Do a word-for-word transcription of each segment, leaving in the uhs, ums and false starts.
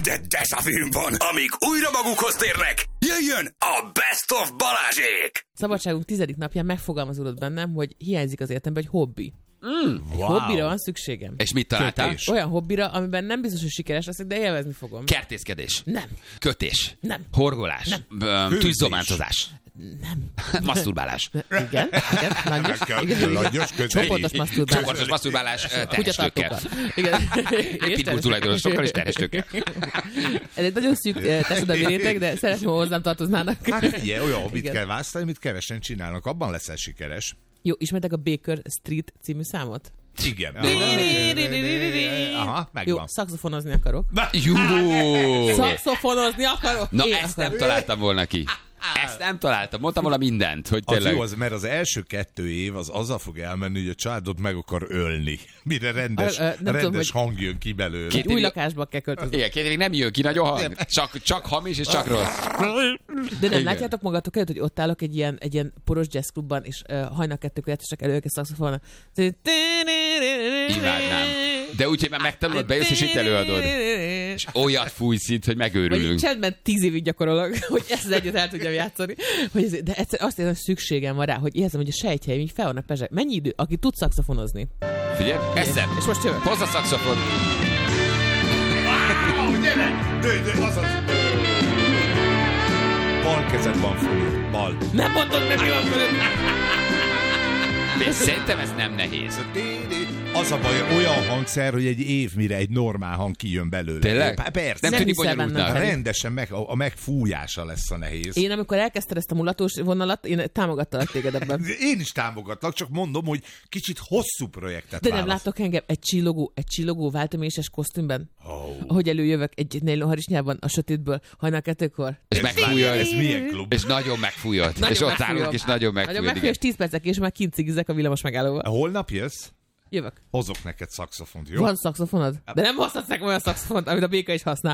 de dezsavűm van, amíg újra magukhoz térnek. Jöjjön a Best of Balázsék! Szabadságunk tizedik napján megfogalmazódott bennem, hogy hiányzik az életemben egy hobbi. Mm, egy wow. hobbira van szükségem. És mit találtál? Kötés. Olyan hobbira, amiben nem biztos, hogy sikeres leszek, de élvezni fogom. Kertészkedés. Nem. Kötés. Nem. Horgolás. Nem. Tűzdománcozás. Nem. Masturbálás. Igen, igen, langyos. Igen, langyos, csoportos masturbálás. Csoportos masturbálás terhestőkkel. Igen. Pitbull tulajdonosokkal és terhestőkkel. Ez egy nagyon szűk társadalmi réteg, de szeretném, ha hozzám tartoznának. Hát figyelj, olyan hobbit kell választani, amit kevesen csinálnak, abban leszel sikeres. Jó, ismertek a Baker Street című számot? Igen. Aha, megvan. Jó, szaxofonozni akarok. Jó! Szaxofonozni akarok? Na, ezt nem találtam volna ki. Ezt nem találtam. Mondtam volna mindent, hogy tényleg... Az jó, az, mert az első kettő év az azzal fog elmenni, hogy a családot meg akar ölni. Mire rendes, a, a, rendes tudom, hang jön ki belőle. Két új lakásba kell költözni. Igen, két évig nem jön ki nagyon hang. Csak, csak hamis és csak rossz. De nem igen. Látjátok magatok előtt, hogy ott állok egy ilyen, egy ilyen poros jazzklubban, és uh, hajnal kettőkor játszak elő egy szaxofon. Imádnám. De úgy, hogy már megtanulod, bejössz és itt előadod. És olyat fújsz itt, hogy megőrülünk. Vagy csendben tíz évig gyakorolok, hogy ezt egyet el tudjam játszani. Hogy ez, de egyszer azt érzem, hogy szükségem van rá, hogy érzem, hogy a sejtjeim így fel vannak pezsek. Mennyi idő? Aki tud szaxofonozni. Figyelj, eszem. És most jövök. Hozz a szaxofon. Wow, gyere! Dőj, dőj, azaz! Bal kezed van fölött. Bal. Nem mondod meg, mi van fölött. Szerintem ez nem nehéz. Az a baj, olyan hangszer, hogy egy év mire egy normál hang kijön belőle. Tényleg? Persze. Nem, nem tűnik bonyolultnak. Rendesen meg, a, a megfújása lesz a nehéz. Én amikor elkezdted ezt a mulatós vonalat, én támogattalak téged ebben. Én is támogatlak, csak mondom, hogy kicsit hosszú projektet De válasz. nem látok engem egy csillogó, egy csillogó váltoméses kosztümben? Oh. Ahogy előjövök egy nélonharisnyában a sötétből, hajnal kettőkor. És megfújod. Ez milyen klub? És nagyon megfújod. Nagyon és ott állunk, és nagyon megfújod. Nagyon megfújod, és tíz percek, és már kint cigizek a villamos megállóval. Holnap jössz? Jövök. Hozok neked szaxofont, jó? Van szaxofonod? De nem hozhatsz nekem olyan szaxofont, amit a béka is használ.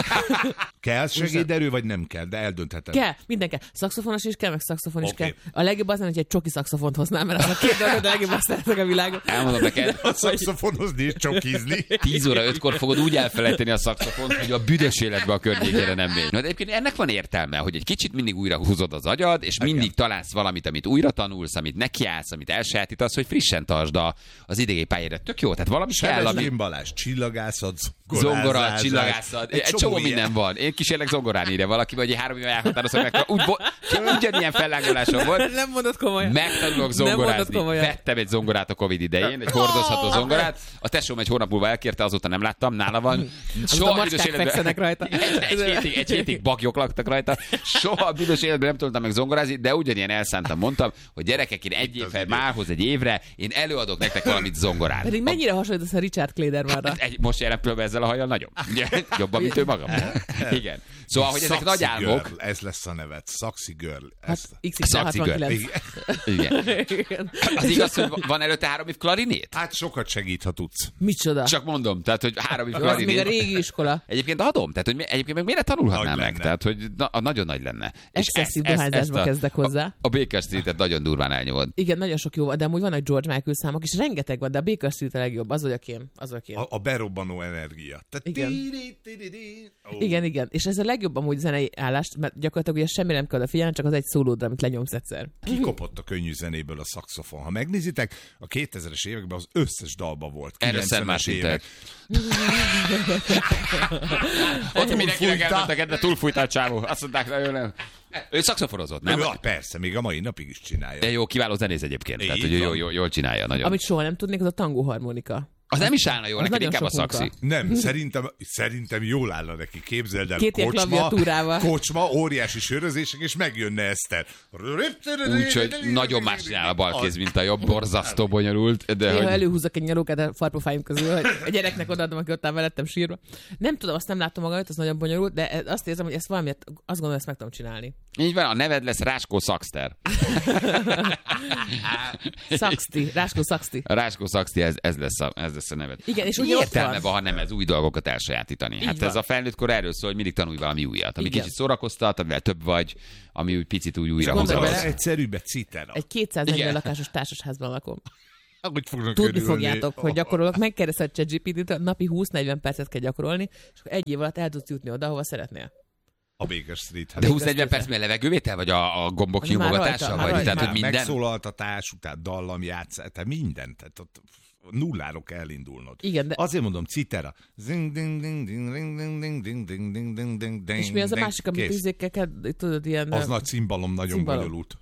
Kell segéderő, vagy nem kell, de eldöntheted. Kell, minden kell. Szaxofonos is kell, meg szaxofon is Okay. kell. A legjobb az lenne, hogy egy csoki szaxofont hoznám, mert az a két dolog, de a legjobb azt szeretnek a világon. Elmondom neked. A szaxofonozni és csokizni. tíz óra ötkor fogod úgy elfelejteni a szaxofont, hogy a büdös életbe a környékére nem mégy. Na, de egyébként ennek van értelme, hogy egy kicsit mindig újra húzod az agyad, és mindig igen. találsz valamit, amit újra tanulsz, amit nekiállsz, amit elsajátítasz, hogy frissen tartsd a, az idegi pályára. Tök jó, tehát valami kell, ami... Balázs, csillagászat, zongora, csillagászat, egy, egy csomó minden van. Én kísérlek zongorán írja valaki, vagy egy három éve elhatározom meg. Úgy, ugyanilyen fellágolásom volt. Nem mondod komolyan. Megtanulok zongorázni. Vettem egy zongorát a Covid idején, egy hordozható zongorát. A tesóm egy hónap múlva elkérte, azóta nem láttam, nála van. Soha büdös életben rajta. Egy, egy, hétig, egy hétig bagyok laktak rajta. Soha büdös életben nem tudtam meg zongorázni, de ugyanilyen elszántam, mondtam, hogy gyerekek, én egy évvel márhoz egy évre, én előadok nektek valamit zongorán. Pedig mennyire hasonlítasz a Richard Kledermanra? Egy, most jelen pillanatban ezzel a hajjal nagyon. Jobban, mint ő magam. Igen. Szóval, hogy ezek nagy álmok. Ez lesz a neved. Sexy Girl. Hát, iksz iksz hatvankilenc. Igen. Igen. Az igaz, hogy van előtte három év klarinét? Hát sokat segít, ha tudsz. Micsoda? Csak mondom, tehát, hogy három év Az klarinét. még a régi iskola. Egyébként adom, tehát, hogy egyébként meg miért tanulhatnám Nagy meg? lenne. Tehát, hogy na, nagyon nagy lenne. Excesszív dohányzásba kezdek hozzá. A, a Baker Street-et nagyon durván elnyomod. Igen, nagyon sok jó van, de amúgy vannak George Michael számok, és rengeteg van, de a Baker Street a legjobb, az vagyok én. Az vagyok én. A, a berobbanó energia. Igen. Oh. Igen, igen. És ez a legjobb amúgy zenei állást, mert gyakorlatilag ugye semmi nem kell odafigyelni, csak az egy szólódra, amit lenyomsz egyszer. Kikopott a könnyű zenéből a szaxofon. Ha megnézitek, a kétezres években az összes dalba volt. Először már évek. Ott mindenkinek elmentek, de túlfújta a csávó. Azt mondták, nagyon nem. Ő szaxofonozott, nem? Ja, persze, még a mai napig is csinálja. De jó, kiváló zenész egyébként. Tehát, Így hogy jó, van. jó, jól csinálja nagyon. Amit soha nem tudnék, az a tangó harmonika. Az nem is állna jól, Az neked nagyon inkább a sok munka. szaxi. Nem, szerintem, szerintem jól állna neki. Képzeld el, Két ilyen kocsma, klaviatúrával. kocsma, óriási sörözések, és megjönne Eszter. Úgyhogy nagyon más csinál a bal kéz, mint a jobb, borzasztó bonyolult. De Én, hogy... ha előhúzok egy nyalókát a farpofáim közül, hogy a gyereknek odaadom, aki ott áll velettem sírva. Nem tudom, azt nem látom magam, ez nagyon bonyolult, de azt érzem, hogy ezt valamiért, azt gondolom, ezt meg tudom csinálni. Így van, a neved lesz Ráskó Szaxter. Szaxti, Ráskó Szaxti. A Ráskó Szaxti, ez, ez, lesz a, ez lesz a neved. Igen, és Mi ugye ott értelme van. van, ha nem ez új dolgokat elsajátítani? Hát van. ez a felnőttkor erről szól, hogy mindig tanulj valami újat, ami Igen. kicsit szórakoztat, amivel több vagy, ami úgy picit úgy újra gondolj hozol. bele, Az egyszerűbb, egy citera. Egy kétszáznegyven Igen. lakásos társasházban lakom. Hogy fognak Tudni örülni. fogjátok, hogy gyakorolok. Megkérdezted ChatGPT-t, napi húsz-negyven percet kell gyakorolni, és egy év alatt el tudsz jutni oda, ahova szeretnél. A Baker Street. De húsz-negyven perc mi a levegővétel, vagy a, a gombok Az már nyomogatása? rajta, Vagy már tehát, rajta. hogy minden? Megszólaltatás, után dallam játszás, tehát mindent. Tehát ott nulláról kell elindulnod. Igen, de... Azért mondom, citera. Zing, ding, ding, ding, ding, ding, ding, ding, ding, ding, ding, ding, ding, És mi az a ding. másik, amit Kész. izékkel kell, tudod, ilyen... Az nagy cimbalom, nagyon Cimbalom. bonyolult.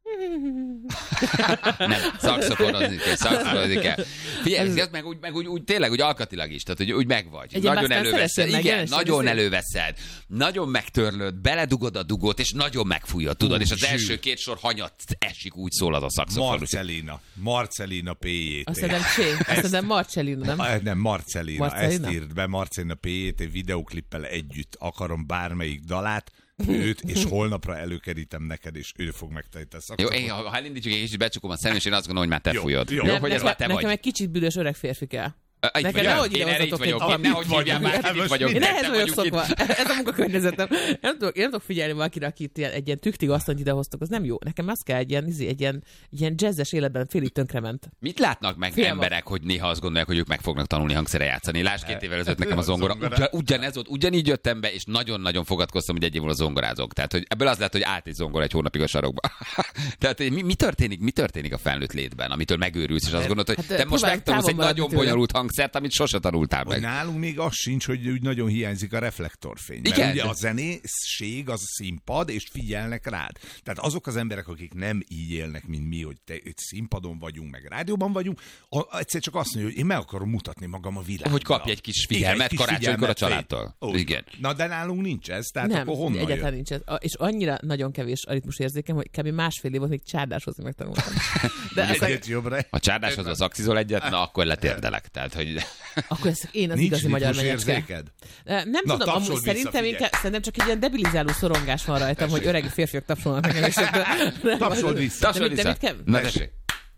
Nem, szakszoforozni kell, szakszoforozni kell. Figyelj, ez meg, úgy, meg úgy, úgy, tényleg úgy alkatilag is, tehát hogy úgy megvagy. Egyen Nagyon előveszed, meg, igen, jelensen nagyon azért. előveszed, nagyon megtörlöd, beledugod a dugót, és nagyon megfújod, tudod, Ú, és az zsű. első két sor hanyat esik, úgy szól az a szakszofon. Marcelina. Marcelina pé jé té. Azt hiszem Csé, azt hiszem Marcellino, nem? Ah, Nem, Marcelina. Marcelina? Ezt írt be, Marcelina pé jé té videóklippel együtt akarom bármelyik dalát, őt, és holnapra előkerítem neked, és ő fog megtenni. Jó, én, ha elindítjuk egy kicsit, becsukom a szemem, és én azt gondolom, hogy már te Jó, fújod. jó. Jó, Nem, hogy ez nekem, már te nekem vagy. egy kicsit büdös öreg férfi kell. Itt Neked vagyok. nehogy Én erre itt idehozzatok egy vagyok. valamit. Nehogy hívjál már, Hát itt most vagyok. Én te ehhez vagyok vagyunk itt. szokva. Ez a munkakörnyezetem. Nem tudok, én nem tudok figyelni valakire, akit ilyen, egy ilyen tüktig asszonyt idehoztok, az nem jó. Nekem az kell egy ilyen, izé, egy ilyen, egy ilyen jazzes életben félig tönkrement. Mit látnak meg Fél emberek, hogy néha azt gondolják, hogy ők meg fognak tanulni hangszere játszani? Lásd, két évvel ezelőtt nekem a zongora. Zongora. Ugyan, ugyanez volt, ugyanígy jöttem be, és nagyon-nagyon fogadkoztam, hogy egy év múlva zongorázok. Tehát, hogy ebből az lett, hogy állt egy zongora egy hónapig a sarokba. Tehát, hogy mi, mi, történik, mi történik a felnőtt létben, amitől megőrülsz, és azt gondolod, hogy Hát, te most próbálj megtanulsz egy távol maradni nagyon tőle. bonyolult hangszert, amit sose tanultál Hogy meg. nálunk még az sincs, hogy úgy nagyon hiányzik a reflektorfény. Mert Igen. ugye a zenészség az színpad, és figyelnek rád. Tehát azok az emberek, akik nem így élnek, mint mi, hogy te itt színpadon vagyunk, meg rádióban vagyunk, a, egyszer csak azt mondja, hogy én meg akarom mutatni magam a világban. Hogy kapj egy kis figyelmet Igen, egy kis karácsonykor a figyelmet, családtól. Ó, Igen. Na, de nálunk nincs ez, tehát Nem, akkor honnan egyáltalán jön? nincs ez. A- És annyira nagyon kevés a ritmus érzékem, hogy kb. Másfél év volt, még csárdáshozni megtanultam. De aztán, Egyet jobbra. Ha csárdáshoz a szakszizol egyet, na akkor letérdelek. Tehát, hogy akkor ez én az Nincs igazi magyar ritmus menyecske. érzéked? Nem Na, tudom, tapsold amúgy vissza, szerintem, figyelj. inkább, szerintem csak egy ilyen debilizáló szorongás van rajtam, hogy öreg férfiak tapsolnak nekem. És de, de, Tapsold vissza. Tapsold De mit- vissza. de mit kell? Na tessék.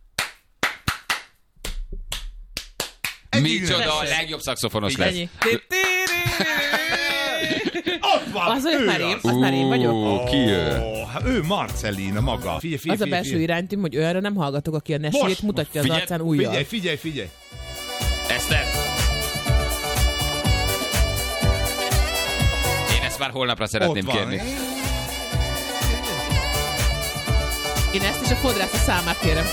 Micsoda a legjobb szaxofonos lesz. Ennyi. Ott van! Az olyan ő már én, az. az már én vagyok. Ó, ki ő? Ó, hát ő Marcelina maga. Figyelj, figyelj, Az a belső figyelj. iránytím, hogy olyanra nem hallgatok, aki a nesét Most! mutatja az Figyelj, arcán ujjal. Figyelj, figyelj, figyelj. Eszter! Én ezt már holnapra szeretném Ott van. kérni. Én ezt is a fodrász a számát kérem.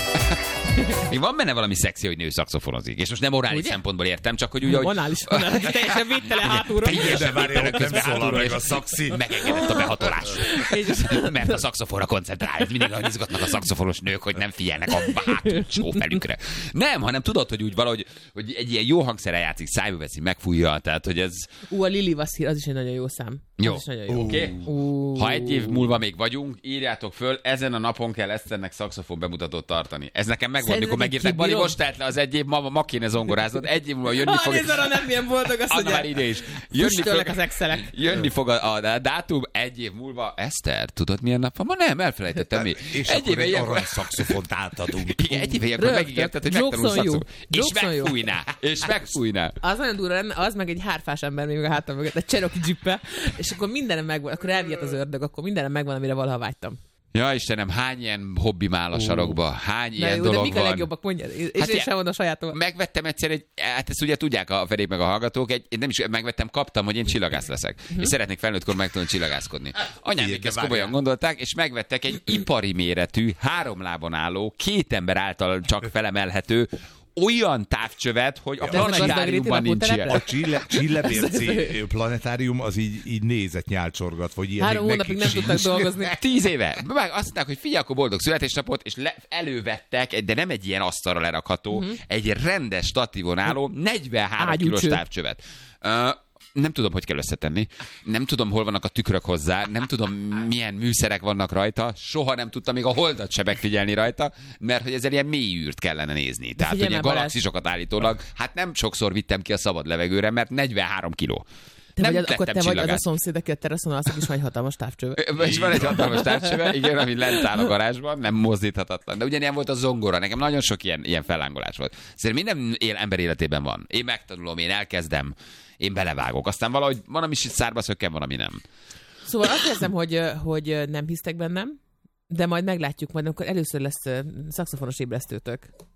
Még van benne valami szexi, hogy nő szaxofonozik. És most nem orális Ugye? szempontból értem, csak hogy ugye, hogy... Vonális, vonális, teljesen védtele hátulról. De várj, ott nem közben szólal hátulról, meg és a szakszín. Megengedett a behatolás. És- Mert a szaxofonra koncentrál. Mindig nagyon izgatnak a szaxofonos nők, hogy nem figyelnek abba hátul csófelükre. Nem, hanem tudod, hogy úgy valahogy, hogy egy ilyen jó hangszerrel játszik, szájba veszi, megfújja, tehát hogy ez... Ú, a Lili Vasszír, az is egy nagyon jó szám. Jó. Az is nagyon jó. Oké? Ú. Ha egy év múlva még vagyunk, írjátok föl, ezen a napon kell Eszternek szaxofon bemutatót tartani. Ez nekem megvan, Szerinted mikor én megírták, Bali, kibírom? most telt le az egy év, ma, ma kéne zongoráznod, egy év múlva jönni Ah, fog. nézd arra, nem milyen boldog, azt Anna már mondja. ide is. Jönni Füstölnek fog, az excelek. jönni fog a, a, a dátum egy év múlva. Eszter, tudod milyen nap van? Ma nem, elfelejtettem mi. És Egy akkor éve egy ilyenkor... arany szakszofont átadunk. Igen, egy éve ilyenkor Rögtön. megígérted, hogy Jokes megtanulsz on you. szakszofon. És Jokes on you. megfújná. És megfújná. Az nagyon durva lenne, az meg egy hárfás ember még a hátam mögött, egy Cherokee Jeep-e, és akkor mindenem megvan, akkor elvihet az ördög, akkor mindenem megvan, amire valaha vágytam. Ja, Istenem, hány ilyen hobbim áll a sarokba? Hány De, ilyen jó, de dolog mik a van? legjobbak, mondja, és Hát én ilyen- sem mondom a sajátom. Megvettem egyszer egy, hát ezt ugye tudják a Ferék meg a hallgatók, egy, nem is megvettem, kaptam, hogy én csillagász leszek. Mhm. És szeretnék felnőttkor megtanulni csillagászkodni. Anyám Figyelj, ezt de komolyan várjál. gondolták, és megvettek egy ipari méretű, három lábon álló, két ember által csak felemelhető, olyan távcsövet, hogy a De ez meg planetáriumban az nincs ilyen. A Csille, Csillebérci planetárium az így, így nézett nyálcsorgat, vagy ilyen Három még hónapig nekik nem tudtak sincs. dolgozni. Tíz éve. Meg azt mondták, hogy figyelj, akkor boldog születésnapot, és le, elővettek, egy- de nem egy ilyen asztalra lerakható, uh-huh. egy rendes statívon álló negyvenhárom Ágyúcső. kilós távcsövet. Uh, nem tudom, hogy kell összetenni. Nem tudom, hol vannak a tükrök hozzá. Nem tudom, milyen műszerek vannak rajta. Soha nem tudtam még a holdat se megfigyelni rajta, mert hogy ezzel ilyen mély űrt kellene nézni. Tehát, figyelj hogy a már, Balázs. galaxisokat állítólag, hát nem sokszor vittem ki a szabad levegőre, mert negyvenhárom kiló. Te nem vagy, az- akkor lettem te vagy az a csillagász. szomszéd, aki a teraszon alszik, és van egy hatalmas távcső. És van egy hatalmas távcsöve, igen, ami lent áll a garázsban, nem mozdíthatatlan. De ugyanilyen volt a zongora, nekem nagyon sok ilyen, ilyen fellángolás volt. Szerintem minden él, ember életében van. Én megtanulom, én elkezdem, én belevágok. Aztán valahogy van, ami szárba szökken, van, ami nem. Szóval azt érzem, hogy, hogy nem hisztek bennem, de majd meglátjuk, majd amikor először lesz ö, szaxofonos ébresztőtök.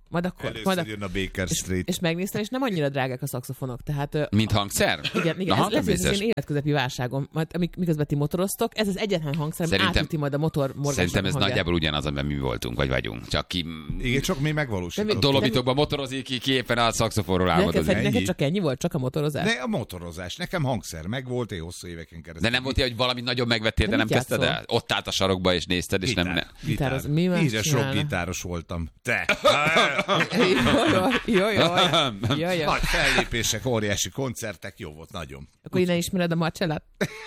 Majd akkor. Először Majd a... jön a Baker Street. És, és megnéztem, és nem annyira drágák a szaxofonok. Tehát, Mint hangszer? igen, igen Aha, ez lesz biztos. az én életközepi válságom. Majd, amik, miközben ti motoroztok, ez az egyetlen hangszer, ami Szerintem- átüti majd a motor morgások Szerintem ez hangját. nagyjából ugyanaz, amiben mi voltunk, vagy vagyunk. Csak ki Igen, csak mi megvalósítottuk. Dolomitokban motorozik, ki, ki éppen a szaxofonról Neked, álmodozik. neked, neked ennyi. csak ennyi volt? Csak a motorozás? De a motorozás. Nekem hangszer meg volt, én hosszú éveken keresztül. De nem volt ilyen, hogy valami nagyon megvettél, de De nem mit kezdted játszol? el? Ott állt a sarokba, és nézted, és nem... nem. Gitároz- mi más Én is sok csinálna? gitáros voltam. Te! Jó, jó, jó, jó, jó, jó. Nagy fellépések, óriási koncertek, jó volt, nagyon. Akkor innen ismered a Marcellát?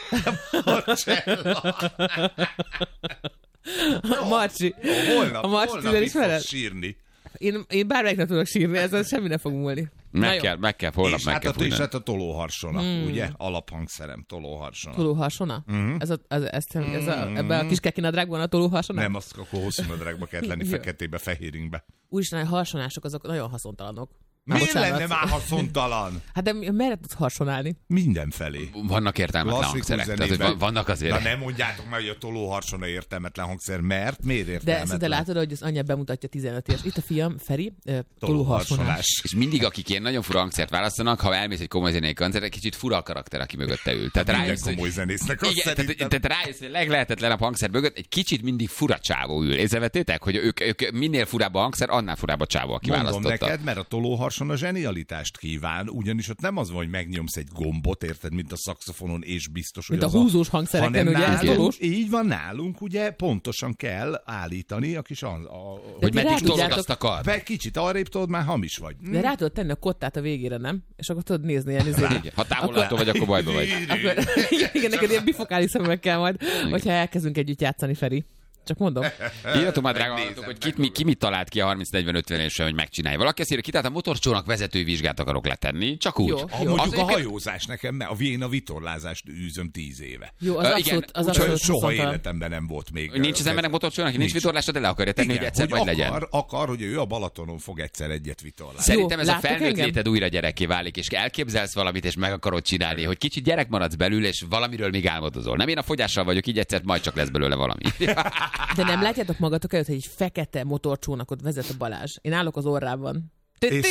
A Marci. Holnap, A Marci, holnap tudod, itt ismered? fogsz sírni. Én, én bármelyik nem tudok sírni, ezzel semmi nem fog múlni. Na Meg jó. kell, meg kell, holnap És meg hát, kell a, és fújni. hát a tolóharsona, Hmm. ugye? Alaphangszerem, tolóharsona. Tolóharsona? Mhm. Ez a, ez, ez, ez a, ebben a kis kekinadrágban a tolóharsona? Nem, azt akkor hosszú nadrágba kellett lenni, Jó. feketébe, fehéringbe. Úristen, a harsonások azok nagyon haszontalanok. Miért bocsánat. lenne már haszontalan? Hát de mi- merre tudsz harsonálni? Mindenfelé. Vannak értelmetlen Klasszikus hangszerek. Tehát, hogy zenében. van- vannak azért... Na nem mondjátok már, hogy a tolóharsona értelmetlen hangszer, mert miért De értelmetlen? szinte látod, hogy az anyja bemutatja tizenöt éves. Itt a fiam, Feri, ö, tolóharsonás. Tolóharsonás. És mindig, akik ilyen nagyon fura hangszert választanak, ha elmész egy komoly zenei koncertre, kicsit fura a karakter, aki mögötte ül. Tehát Minden rájössz, hogy- komoly zenésznek azt Igen, tehát, szerintem. tehát rájössz, hogy a leglehetetlenebb hangszer mögött egy kicsit mindig fura csávó ül. Észrevettétek, hogy ők, ők minél furább a hangszer, annál furább a csávó, aki Mondom választotta. neked, mert a tolóharsona zsenialitást kíván, ugyanis ott nem az van, hogy megnyomsz egy gombot, érted, mint a szaxofonon, és biztos, Mint hogy a az húzós hangszereken, hanem ugye, ez nálunk, tolós? így van nálunk, ugye pontosan kell állítani a kis... A, a, Hogy ti meddig rá tolod tudjátok- azt a kard. be kicsit arrébb tudod, már hamis vagy. De rá tudod tenni a kottát a végére, nem? És akkor tudod nézni ilyen izé. Igen. Ha távolattól vagy, akkor bajba vagy. Akkor, igen, neked ilyen bifokális szemüveg kell majd, hogyha elkezdünk együtt játszani, Feri. Csak mondom. Írjatok már, drága Megnézem, hallgatók, hogy kit, mi, ki mit talált ki a harminc negyven ötven évesen, hogy megcsinálja. Valaki azt írja, ki, tehát a motorcsónak vezetői vizsgát akarok letenni, csak úgy. Jó. A, mondjuk Az a egyébként- hajózás nekem, mert a Viena vitorlázást űzöm tíz éve. Jó, az Ö, abszolút, igen, az úgy, abszolút Soha haszontalan. életemben nem volt még. Nincs az embernek motorcsónak, nincs, nincs vitorlása, de le akarja tenni, Igen, hogy egyszer hogy majd legyen. akar, akar, hogy ő a Balatonon fog egyszer egyet vitorlázni. Szerintem Jó, ez a láttok felnőtt engem? léted újra gyerekké válik, és elképzelsz valamit, és meg akarod csinálni, hogy kicsit gyerek maradsz belül, és valamiről még álmodozol. Nem, én a fogyással vagyok, így egyszer majd csak lesz belőle valami. De nem látjátok magatok előtt, hogy egy fekete motorcsónakot vezet a Balázs. Én állok az orrában. És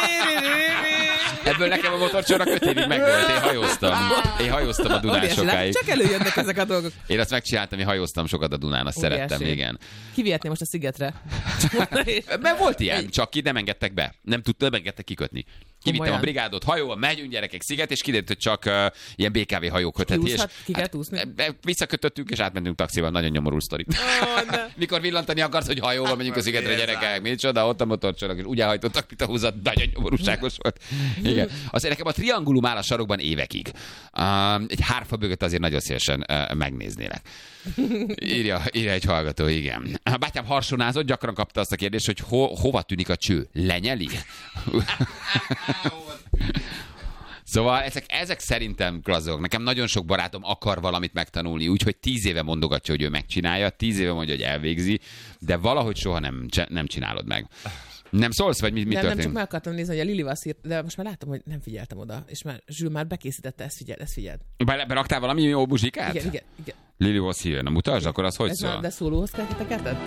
Ebből nekem a motorcsónak öt évig megvolt, én hajóztam. Én hajóztam a Dunán Óriási, lát- sokáig. csak előjönnek ezek a dolgok. Én azt megcsináltam, én hajóztam sokat a Dunán, azt Óriási. szerettem, igen. Kivihetném most a szigetre. Mert volt ilyen, csak ki nem engedtek be. Nem tudta, nem engedtek kikötni. Kivittem Komolyan? a brigádot hajóval, megyünk gyerekek sziget, és kiderült, hogy csak uh, ilyen bé ká vé hajók kötheti. És Kiúszhat- ki kell úszni? e- visszakötöttünk, és átmentünk taxival. Nagyon nyomorú sztori. Mikor villantani akarsz, hogy hajóval megyünk a szigetre, gyerekek, micsoda, ott a motorcsónak, és úgy elhajtottak, mint a húzat, nagyon nyomorúságos volt. Igen. Azért nekem a triangulum áll a sarokban évekig. Um, egy hárfa bögöt azért nagyon szívesen uh, megnéznélek. Írja, írja egy hallgató, igen. A bátyám harsonázott, gyakran kapta azt a kérdést, hogy ho, hova tűnik a cső? Lenyeli? Szóval ezek, ezek szerintem klasszok. Nekem nagyon sok barátom akar valamit megtanulni, úgyhogy tíz éve mondogatja, hogy ő megcsinálja, tíz éve mondja, hogy elvégzi, de valahogy soha nem, nem csinálod meg. Nem szólsz, vagy mi, mi nem, nem, történik? csak meg akartam nézni, hogy a Lili Vasszírt, de most már látom, hogy nem figyeltem oda, és már Zsül már bekészítette, ezt figyeld, ezt figyeld. Be, beraktál valami jó muzsikát? Igen, igen, igen. Lili was here. Na mutasd, akkor az hogy Ez már, szól? de szólóhoz kell teketed?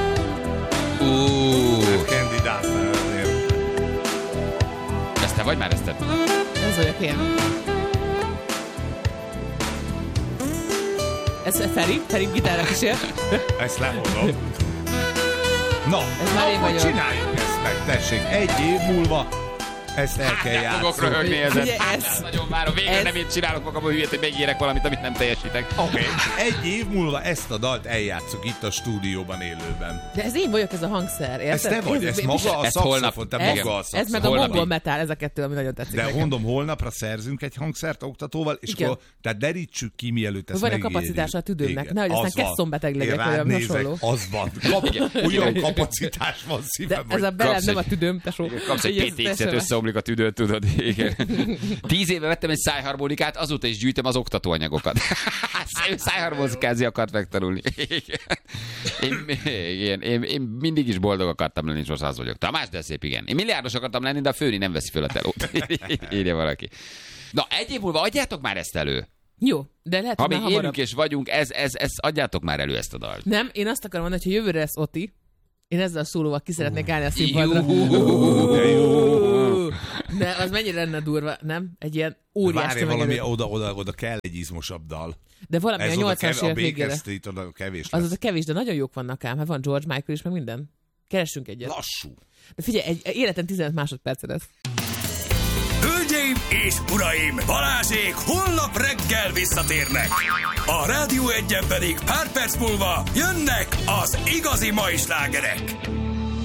Úúúú, Kandidát azért. ezt te vagy már ezt te? Ez vagyok én. Ez Feri, Feri gitárra kísér. Ezt lehonom. Na, Ez már én akkor vagyok. csináljuk ezt meg, tessék. Egy év múlva ezt el kell Nem fogok játszani. röhögni ezen. Ugye Hát, ez- nagyon várom. Végre ez- nem én csinálok magam a hülyét, hogy megírek valamit, amit nem teljesítek. Oké, okay. Egy év múlva ezt a dalt eljátszuk itt a stúdióban élőben. De ez én vagyok, ez a hangszer, érted? Ez te vagy, Ez- ez maga a Ezt holnap- szaxofon, te ez, maga a ez szaxofon. meg a Holnap mongol így. metal, ez a kettő, ami nagyon tetszik De nekem. mondom, holnapra szerzünk egy hangszert oktatóval, és Igen. akkor, tehát derítsük ki, mielőtt ezt Hogy van a megírjuk. kapacitása a tüdőmnek, Igen, nehogy aztán az van. kesszonbeteg legyek, Én vagy rád valami nézek, hasonló. az van. Kap, olyan kapacitás van De szívem, ez a hogy belem kapsz nem a egy- tüdőm, tesó. Kapsz egy Így ez pé té iksz-et, teljesen- összeomlik a tüdőt, tudod. Igen. Tíz éve vettem egy szájharmonikát, azóta is gyűjtöm az oktatóanyagokat. Szájharmonikázni akart megtanulni. Igen. Én, igen, én, én mindig is boldog akartam lenni, és most az vagyok. Tamás, de szép, igen. Én milliárdos akartam lenni, de a főni nem veszi föl a telót. Írja valaki. Na, egy év múlva adjátok már ezt elő. Jó, de lehet, Ha hogy még már élünk hamarabb. és vagyunk, ez, ez, ez, adjátok már elő ezt a dalt. Nem, én azt akarom mondani, hogy ha jövőre lesz Oti, Én ezzel a szólóval ki szeretnék állni a színpadra. De az mennyire lenne durva, nem? Egy ilyen óriás Várj, valami oda, oda, oda kell egy izmosabb dal. De valami Ez a nyolcvanas évek a végére. Baker Street oda kevés lesz. Az az a kevés, de nagyon jók vannak ám. Hát van George Michael is, meg minden. Keressünk egyet. Lassú. De figyelj, egy életen tizenöt másodpercet lesz. Hölgyeim és uraim, Balázsék holnap reggel visszatérnek. A Rádió Egyen pedig pár perc múlva jönnek az igazi mai slágerek.